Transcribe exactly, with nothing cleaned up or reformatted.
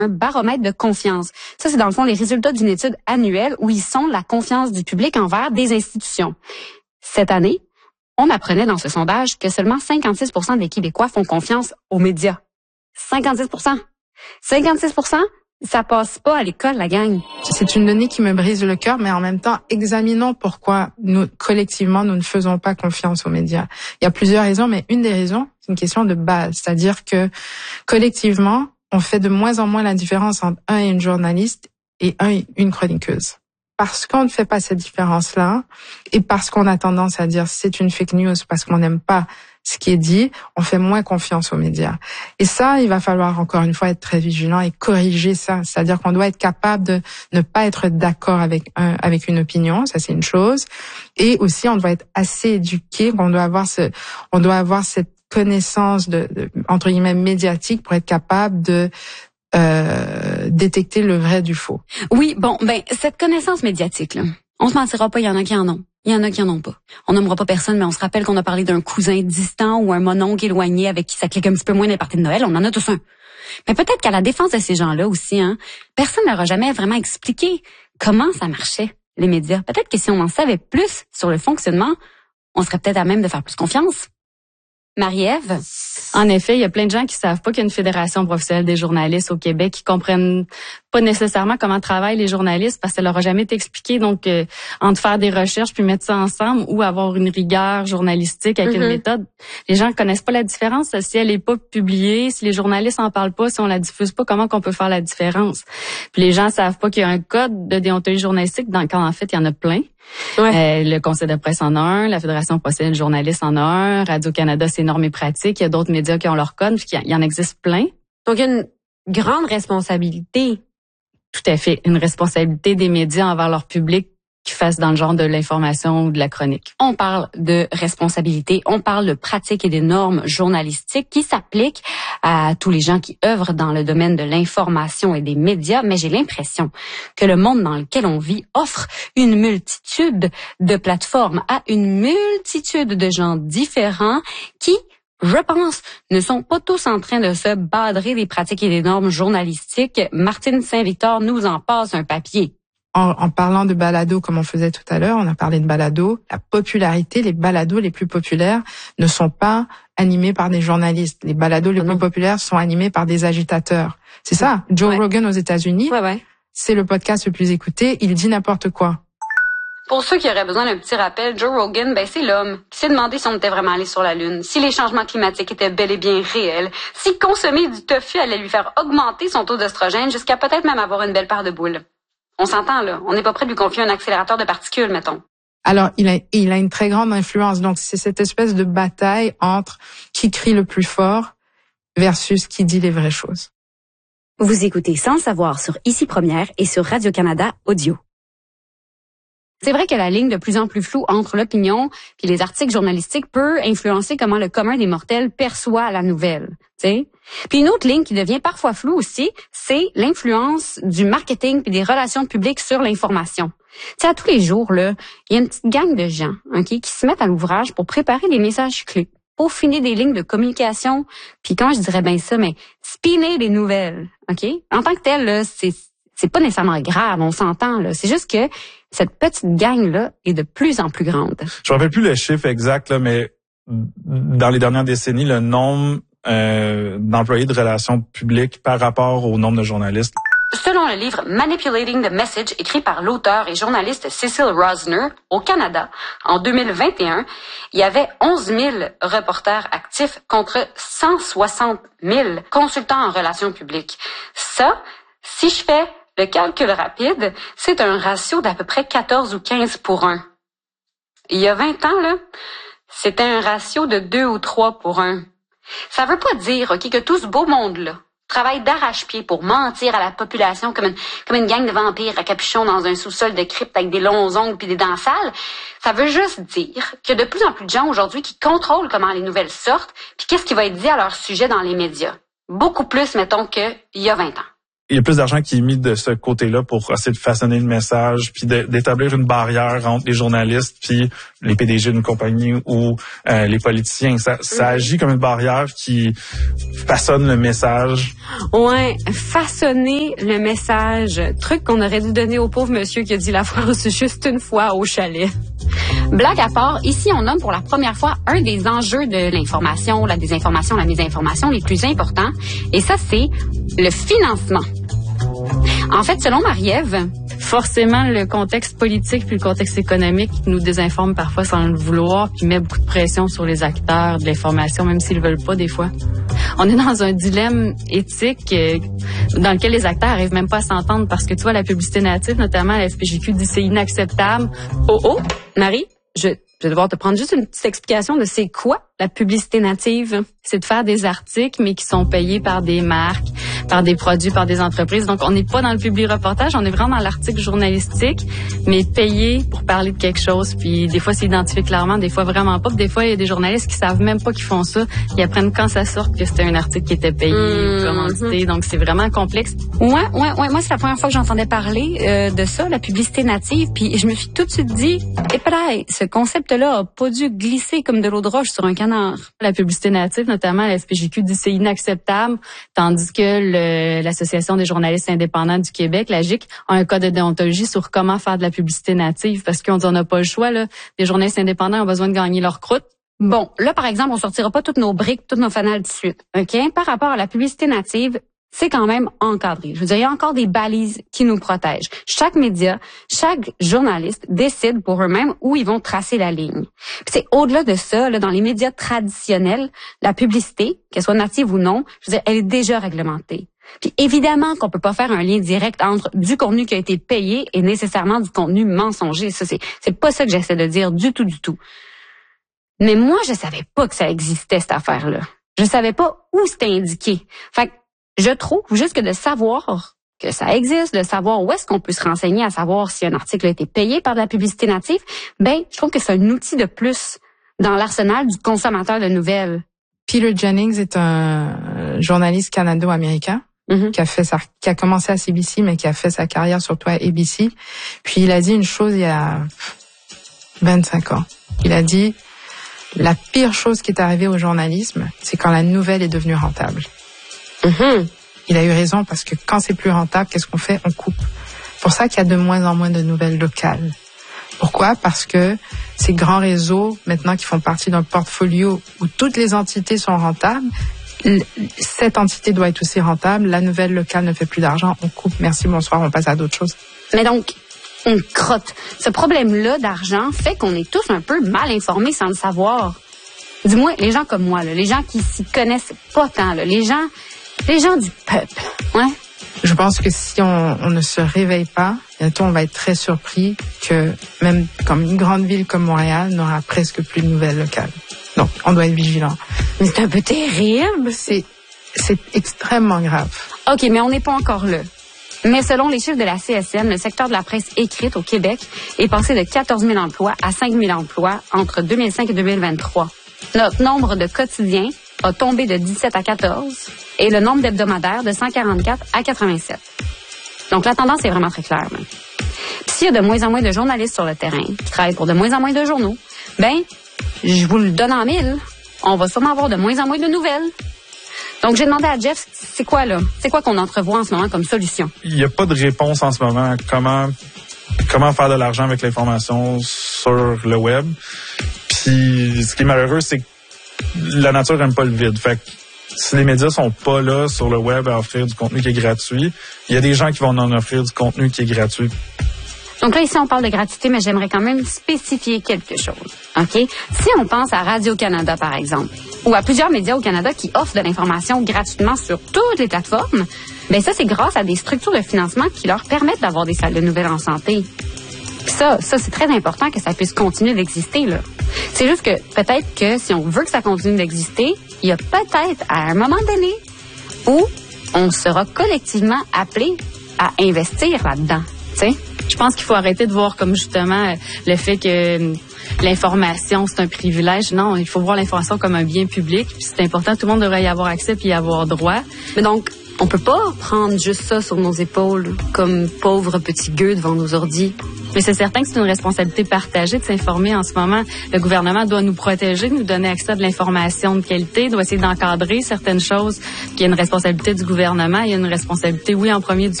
un baromètre de confiance. Ça, c'est dans le fond les résultats d'une étude annuelle où ils sondent la confiance du public envers des institutions. Cette année, on apprenait dans ce sondage que seulement cinquante-six pour cent des Québécois font confiance aux médias. cinquante-six pour cent. cinquante-six pour cent, ça passe pas à l'école, la gang. C'est une donnée qui me brise le cœur, mais en même temps, examinons pourquoi nous, collectivement, nous ne faisons pas confiance aux médias. Il y a plusieurs raisons, mais une des raisons, c'est une question de base. C'est-à-dire que, collectivement, on fait de moins en moins la différence entre un et une journaliste et un et une chroniqueuse. Parce qu'on ne fait pas cette différence-là, et parce qu'on a tendance à dire c'est une fake news, parce qu'on n'aime pas ce qui est dit, on fait moins confiance aux médias. Et ça, il va falloir encore une fois être très vigilant et corriger ça. C'est-à-dire qu'on doit être capable de ne pas être d'accord avec un, avec une opinion, ça c'est une chose. Et aussi, on doit être assez éduqué, on doit avoir ce, on doit avoir cette connaissance de, de entre guillemets médiatique pour être capable de euh, détecter le vrai du faux. Oui, bon, ben cette connaissance médiatique là, on se mentira pas, il y en a qui en ont. Il y en a qui en ont pas. On nommera pas personne, mais on se rappelle qu'on a parlé d'un cousin distant ou un mononcle éloigné avec qui ça clique un petit peu moins dans les parties de Noël. On en a tous un. Mais peut-être qu'à la défense de ces gens-là aussi, hein, personne n'aura jamais vraiment expliqué comment ça marchait, les médias. Peut-être que si on en savait plus sur le fonctionnement, on serait peut-être à même de faire plus confiance. Marie-Ève? En effet, il y a plein de gens qui savent pas qu'il y a une fédération professionnelle des journalistes au Québec, qui comprennent pas nécessairement comment travaillent les journalistes parce que ça leur a jamais été expliqué. Donc, euh, entre faire des recherches puis mettre ça ensemble ou avoir une rigueur journalistique avec mm-hmm. une méthode, les gens connaissent pas la différence. Si elle est pas publiée, si les journalistes en parlent pas, si on la diffuse pas, comment qu'on peut faire la différence? Puis les gens savent pas qu'il y a un code de déontologie journalistique dans, quand en fait, il y en a plein. Ouais. Euh, le Conseil de presse en a un, la Fédération professionnelle de journalistes en a un, Radio-Canada, c'est normes et pratiques, il y a d'autres médias qui ont leur code, puis il y en existe plein. Donc, il y a une grande responsabilité. Tout à fait, une responsabilité des médias envers leur public qui fassent dans le genre de l'information ou de la chronique. On parle de responsabilité, on parle de pratiques et des normes journalistiques qui s'appliquent à tous les gens qui œuvrent dans le domaine de l'information et des médias, mais j'ai l'impression que le monde dans lequel on vit offre une multitude de plateformes à une multitude de gens différents qui, je pense, ne sont pas tous en train de se badrer des pratiques et des normes journalistiques. Martine Saint-Victor nous en passe un papier. En, en parlant de balado, comme on faisait tout à l'heure, on a parlé de balado. La popularité, les balados les plus populaires ne sont pas animés par des journalistes. Les balados les oh plus populaires sont animés par des agitateurs. C'est ça. Joe ouais. Rogan aux États-Unis, ouais, ouais. c'est le podcast le plus écouté. Il dit n'importe quoi. Pour ceux qui auraient besoin d'un petit rappel, Joe Rogan, ben c'est l'homme qui s'est demandé si on était vraiment allé sur la Lune, si les changements climatiques étaient bel et bien réels, si consommer du tofu allait lui faire augmenter son taux d'oestrogène jusqu'à peut-être même avoir une belle paire de boules. On s'entend, là. On n'est pas prêt de lui confier un accélérateur de particules, mettons. Alors, il a, il a une très grande influence. Donc, c'est cette espèce de bataille entre qui crie le plus fort versus qui dit les vraies choses. Vous écoutez Sans savoir sur Ici Première et sur Radio-Canada Audio. C'est vrai que la ligne de plus en plus floue entre l'opinion et les articles journalistiques peut influencer comment le commun des mortels perçoit la nouvelle, tu sais. Puis une autre ligne qui devient parfois floue aussi, c'est l'influence du marketing et des relations publiques sur l'information. Tu sais, à tous les jours, là, il y a une petite gang de gens, ok, qui se mettent à l'ouvrage pour préparer des messages clés, peaufiner des lignes de communication, puis quand je dirais bien ça, mais spinner les nouvelles, ok. En tant que tel, là, c'est c'est pas nécessairement grave, on s'entend, là. C'est juste que cette petite gang-là est de plus en plus grande. Je me rappelle plus le chiffre exact, là, mais dans les dernières décennies, le nombre euh, d'employés de relations publiques par rapport au nombre de journalistes. Selon le livre Manipulating the Message, écrit par l'auteur et journaliste Cecil Rosner, au Canada, en deux mille vingt et un, il y avait onze mille reporters actifs contre cent soixante mille consultants en relations publiques. Ça, si je fais le calcul rapide, c'est un ratio d'à peu près quatorze ou quinze pour un. Il y a vingt ans, là, c'était un ratio de deux ou trois pour un. Ça veut pas dire, OK, que tout ce beau monde-là travaille d'arrache-pied pour mentir à la population comme une, comme une gang de vampires à capuchon dans un sous-sol de crypte avec des longs ongles puis des dents sales. Ça veut juste dire qu'il y a de plus en plus de gens aujourd'hui qui contrôlent comment les nouvelles sortent puis qu'est-ce qui va être dit à leur sujet dans les médias. Beaucoup plus, mettons, qu'il y a vingt ans. il y a plus d'argent qui est mis de ce côté-là pour essayer de façonner le message, puis de, d'établir une barrière entre les journalistes puis les P D G d'une compagnie ou euh, les politiciens. Ça, ça agit comme une barrière qui façonne le message. Ouais, façonner le message. Truc qu'on aurait dû donner au pauvre monsieur qui a dit la phrase juste une fois au chalet. Blague à part, ici on nomme pour la première fois un des enjeux de l'information, la désinformation, la mésinformation les plus importants, et ça c'est le financement. En fait, selon Marie-Ève, forcément, le contexte politique puis le contexte économique nous désinforme parfois sans le vouloir puis met beaucoup de pression sur les acteurs de l'information, même s'ils veulent pas des fois. On est dans un dilemme éthique euh, dans lequel les acteurs arrivent même pas à s'entendre parce que tu vois, la publicité native, notamment la S P J Q, dit c'est inacceptable. Oh oh, Marie, je, je vais devoir te prendre juste une petite explication de c'est quoi la publicité native. C'est de faire des articles, mais qui sont payés par des marques, par des produits, par des entreprises. Donc, on n'est pas dans le public-reportage, on est vraiment dans l'article journalistique, mais payé pour parler de quelque chose. Puis, des fois, c'est identifié clairement, des fois, vraiment pas. Puis, des fois, il y a des journalistes qui savent même pas qu'ils font ça. Ils apprennent quand ça sort que c'était un article qui était payé mmh. ou commandité. Donc, c'est vraiment complexe. Ouais, ouais, ouais. Moi, c'est la première fois que j'entendais parler euh, de ça, la publicité native. Puis, je me suis tout de suite dit, et pareil, ce concept-là a pas dû glisser comme de l'eau de roche sur un canard. La publicité native, notamment la S P J Q, dit c'est inacceptable, tandis que le, l'Association des journalistes indépendants du Québec, la G I C, a un code de déontologie sur comment faire de la publicité native, parce qu'on n'a pas le choix, là. Les journalistes indépendants ont besoin de gagner leur croûte. Bon, là, par exemple, on sortira pas toutes nos briques, toutes nos fanales tout de suite, OK? Par rapport à la publicité native, c'est quand même encadré. Je veux dire, il y a encore des balises qui nous protègent. Chaque média, chaque journaliste décide pour eux-mêmes où ils vont tracer la ligne. Puis c'est au-delà de ça, là, dans les médias traditionnels, la publicité, qu'elle soit native ou non, je veux dire, elle est déjà réglementée. Puis évidemment qu'on peut pas faire un lien direct entre du contenu qui a été payé et nécessairement du contenu mensonger. Ça, c'est, c'est pas ça que j'essaie de dire du tout, du tout. Mais moi, je savais pas que ça existait, cette affaire-là. Je savais pas où c'était indiqué. Fait que je trouve juste que de savoir que ça existe, de savoir où est-ce qu'on peut se renseigner à savoir si un article a été payé par de la publicité native, ben, je trouve que c'est un outil de plus dans l'arsenal du consommateur de nouvelles. Peter Jennings est un journaliste canado-américain mm-hmm. qui a fait sa, qui a commencé à C B C, mais qui a fait sa carrière surtout à A B C. Puis il a dit une chose il y a vingt-cinq ans. Il a dit, la pire chose qui est arrivée au journalisme, c'est quand la nouvelle est devenue rentable. Mm-hmm. Il a eu raison parce que quand c'est plus rentable, qu'est-ce qu'on fait? On coupe. C'est pour ça qu'il y a de moins en moins de nouvelles locales. Pourquoi? Parce que ces grands réseaux, maintenant qui font partie d'un portfolio où toutes les entités sont rentables, cette entité doit être aussi rentable, la nouvelle locale ne fait plus d'argent, on coupe, merci, bonsoir, on passe à d'autres choses. Mais donc, on crotte. Ce problème-là d'argent fait qu'on est tous un peu mal informés sans le savoir. Dis-moi, les gens comme moi, là, les gens qui s'y connaissent pas tant, là, les gens... Les gens du peuple, ouais. Je pense que si on, on ne se réveille pas, bientôt on va être très surpris que même comme une grande ville comme Montréal n'aura presque plus de nouvelles locales. Donc, on doit être vigilant. Mais c'est un peu terrible. C'est, c'est extrêmement grave. OK, mais on n'est pas encore là. Mais selon les chiffres de la C S N, le secteur de la presse écrite au Québec est passé de quatorze mille emplois à cinq mille emplois entre deux mille cinq et deux mille vingt-trois. Notre nombre de quotidiens a tombé de dix-sept à quatorze et le nombre d'hebdomadaires de cent quarante-quatre à quatre-vingt-sept. Donc, la tendance est vraiment très claire. Même. Puis, s'il y a de moins en moins de journalistes sur le terrain qui travaillent pour de moins en moins de journaux, ben, je vous le donne en mille, on va sûrement avoir de moins en moins de nouvelles. Donc, j'ai demandé à Jeff, c'est quoi, là? C'est quoi qu'on entrevoit en ce moment comme solution? Il n'y a pas de réponse en ce moment à comment, comment faire de l'argent avec l'information sur le web. Puis, ce qui est malheureux, c'est que la nature n'aime pas le vide. Fait que si les médias sont pas là sur le web à offrir du contenu qui est gratuit, il y a des gens qui vont en offrir du contenu qui est gratuit. Donc là, ici, on parle de gratuité, mais j'aimerais quand même spécifier quelque chose. OK? Si on pense à Radio-Canada, par exemple, ou à plusieurs médias au Canada qui offrent de l'information gratuitement sur toutes les plateformes, bien ça, c'est grâce à des structures de financement qui leur permettent d'avoir des salles de nouvelles en santé. Puis ça, ça, c'est très important que ça puisse continuer d'exister, là. C'est juste que peut-être que si on veut que ça continue d'exister, il y a peut-être à un moment donné où on sera collectivement appelé à investir là-dedans, tu sais. Je pense qu'il faut arrêter de voir comme justement le fait que l'information, c'est un privilège. Non, il faut voir l'information comme un bien public. Puis c'est important, tout le monde devrait y avoir accès puis y avoir droit. Mais donc, on peut pas prendre juste ça sur nos épaules comme pauvres petits gueux devant nos ordis. Mais c'est certain que c'est une responsabilité partagée de s'informer en ce moment. Le gouvernement doit nous protéger, nous donner accès à de l'information de qualité, doit essayer d'encadrer certaines choses. Il y a une responsabilité du gouvernement, il y a une responsabilité, oui, en premier du